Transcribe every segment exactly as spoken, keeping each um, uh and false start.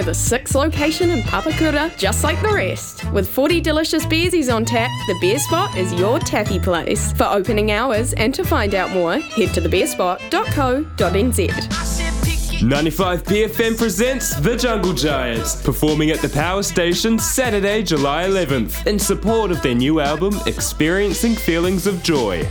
The sixth location in Papakura, just like the rest. With forty delicious beersies on tap, the Beer Spot is your tappy place. For opening hours and to find out more, head to the beer spot dot co dot n z. ninety-five B F M presents The Jungle Giants, performing at the Power Station Saturday, July eleventh, in support of their new album, Experiencing Feelings of Joy.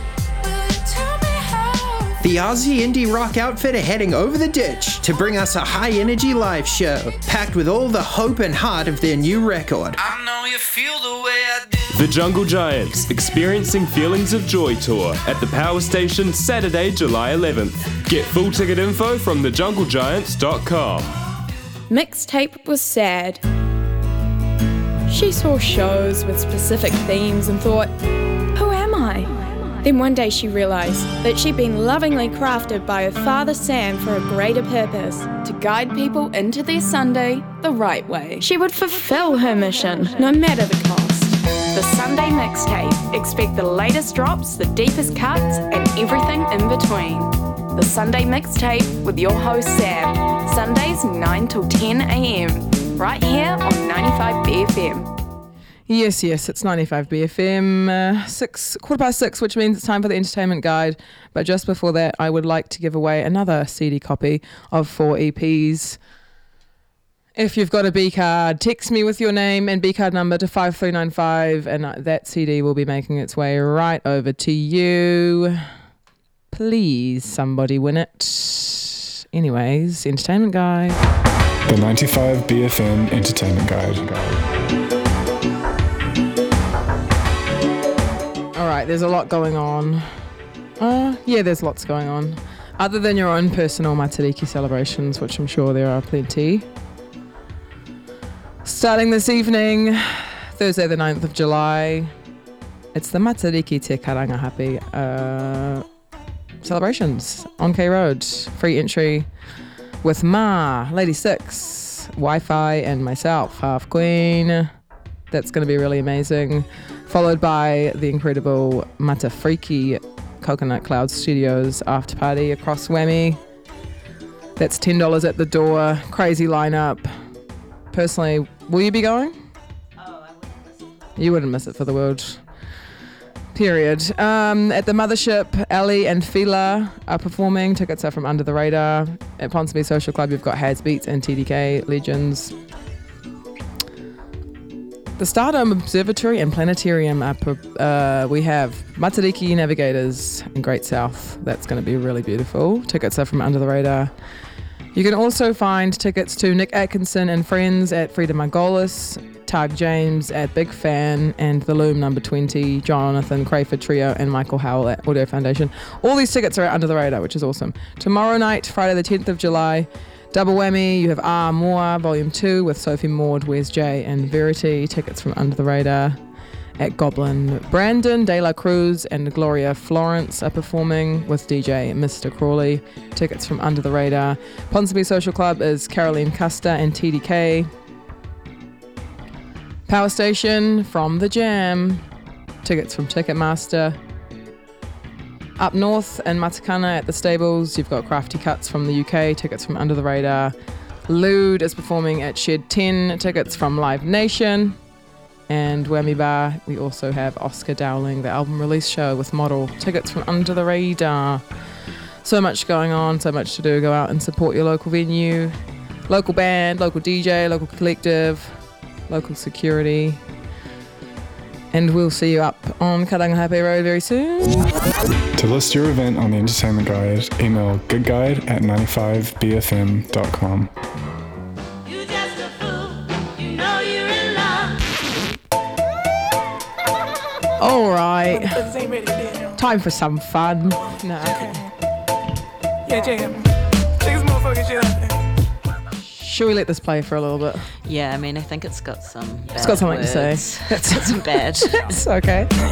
The Aussie indie rock outfit are heading over the ditch to bring us a high-energy live show, packed with all the hope and heart of their new record. I know you feel the way I do. The Jungle Giants, Experiencing Feelings of Joy tour at the Power Station Saturday, July eleventh. Get full ticket info from the jungle giants dot com. Mixtape was sad. She saw shows with specific themes and thought, who am I? Then one day she realised that she'd been lovingly crafted by her father Sam for a greater purpose, to guide people into their Sunday the right way. She would fulfil her mission, no matter the cost. The Sunday Mixtape. Expect the latest drops, the deepest cuts, and everything in between. The Sunday Mixtape with your host Sam. Sundays nine till ten a.m. right here on ninety-five B F M. Yes, yes, it's ninety-five B F M, uh, six, quarter past six, which means it's time for the entertainment guide. But just before that, I would like to give away another C D copy of four E Ps. If you've got a B card, text me with your name and B card number to five three nine five, and that C D will be making its way right over to you. Please, somebody win it. Anyways, entertainment guide. The ninety-five B F M entertainment guide. Alright, there's a lot going on. Uh, yeah, there's lots going on. Other than your own personal Matariki celebrations, which I'm sure there are plenty. Starting this evening, Thursday the ninth of July, it's the Matariki Te Karangahape uh, celebrations on K Road. Free entry with Ma, Lady Six, Wi-Fi, and myself, Half Queen. That's going to be really amazing. Followed by the incredible Mata Freaky Coconut Cloud Studios after party across Whammy. That's ten dollars at the door. Crazy lineup. Personally, will you be going? Oh, I wouldn't miss it. You wouldn't miss it for the world. Period. Um, at the Mothership, Ali and Fila are performing. Tickets are from Under the Radar. At Ponsonby Social Club, you've got Has Beats and T D K Legends. The Stardom Observatory and Planetarium, are, uh, we have Matariki Navigators in Great South. That's going to be really beautiful. Tickets are from Under the Radar. You can also find tickets to Nick Atkinson and Friends at Frida Margolis, Tag James at Big Fan, and The Loom Number twenty, Jonathan Crayford Trio, and Michael Howell at Audio Foundation. All these tickets are at Under the Radar, which is awesome. Tomorrow night, Friday the tenth of July, double whammy, you have Ah Moore Volume two with Sophie Maud, Wes J, and Verity. Tickets from Under the Radar at Goblin. Brandon, De La Cruz, and Gloria Florence are performing with D J Mister Crawley. Tickets from Under the Radar. Ponsonby Social Club is Caroline Custer and T D K. Power Station, From the Jam. Tickets from Ticketmaster. Up north in Matakana at the Stables, you've got Crafty Cuts from the U K, tickets from Under the Radar. Lude is performing at Shed ten, tickets from Live Nation. And Whammy Bar, we also have Oscar Dowling, the album release show with Model, tickets from Under the Radar. So much going on, so much to do. Go out and support your local venue, local band, local D J, local collective, local security. And we'll see you up on Karangahape Road very soon. To list your event on the entertainment guide, email goodguide at ninety-five b f m dot com. You just a fool, you know you're in love. All right. Time for some fun. No. Yeah, check him. Check this motherfucking shit out there. Should we let this play for a little bit? Yeah, I mean, I think it's got some bad It's got something words. to say. It's got some bad. It's okay.